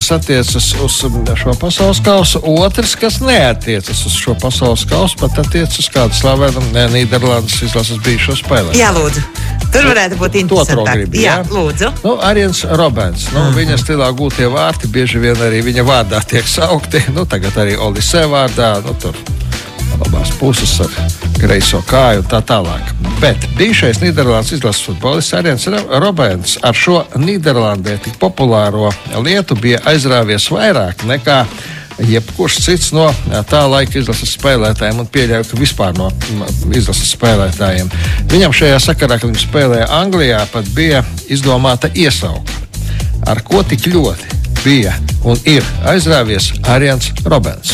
kas attiecas uz šo pasaules kausu, otrs, kas neatiecas uz šo pasaules kausu, pat attiecas uz kādu slavenu Nīderlandes izlases bijušo spēlē. Jā, lūdzu. Tur varētu būt interesantāk. Jā, lūdzu. Arjens Robens. Viņa stilā gūtie vārti bieži vien arī viņa vārdā tiek saukti. Tagad arī Olisē vārdā. Tur labās puses ar kreiso kāju un tā tālāk. Bet bijušais Nīderlandes izlases futbolists Arjens Robens ar šo Nīderlandē tik populāro lietu bija aizrāvies vairāk nekā jebkurš cits no tā laika izlases spēlētājiem un pieļauju, ka vispār no izlases spēlētājiem. Viņam šajā sakarā, kad viņš spēlēja Anglijā, pat bija izdomāta iesauka, ar ko tik ļoti bija un ir aizrāvies Arjens Robens.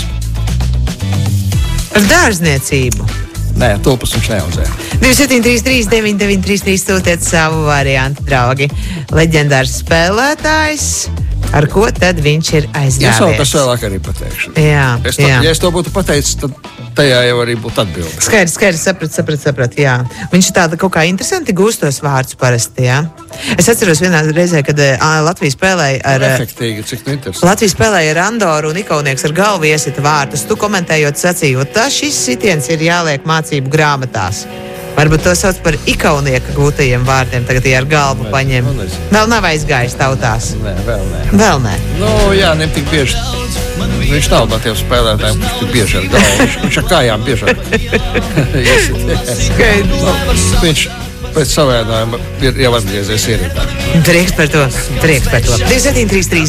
Ar dārzniecību. Nē, topus viņš neuzēja. 2733 9933 sūtiet savu variantu, draugi. Leģendārs spēlētājs, ar ko tad viņš ir aizrāvies? Iesaukas vēlāk arī pateikšu. Jā. Ja es to būtu pateicis, tad tajā jau arī būtu atbilde. Skaidrs, saprat, jā. Viņš tāda kaut kā interesanti gūstos vārdus parasti, jā. Es atceros vienā reizē, kad Latvija spēlēja ar... Efektīgi, cik nu interesanti. Latvija spēlēja ar Andoru un Ikaunieks ar galvu iesita vārtus. Tu komentējot sacīju, šis sitiens ir jāliek mācību grāmatās. Varbūt to sauc par Ikaunieka gūtajiem vārtiem, tagad ar galvu paņem. Vēl nav aizgājis tautās. Nē, vēl nē. Jā, ne tik bieži. Viņš nav no tiem spēlētājiem, kurš tik bieži ar galvu. Viņš ar kājām bieži viņš pēc savēnājuma ir jau atgriezies ierītā. Prieks par to. 2733